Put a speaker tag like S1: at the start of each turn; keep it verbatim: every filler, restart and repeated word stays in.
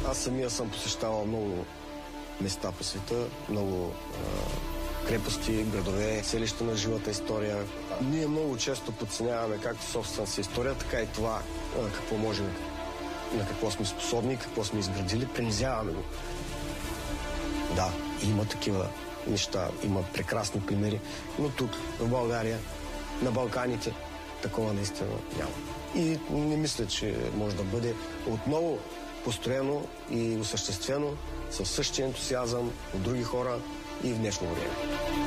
S1: Аз самия съм посещавал много места по света, много а, крепости, градове, селища на живата история. Ние много често подценяваме както собствената си история, така и това а, какво можем, на какво сме способни, какво сме изградили, принизяваме го. Да, има такива неща, има прекрасни примери, но тук, в България, на Балканите, такова наистина няма. И не мисля, че може да бъде отново построено и осъществено със същия ентусиазъм от други хора и в днешно време.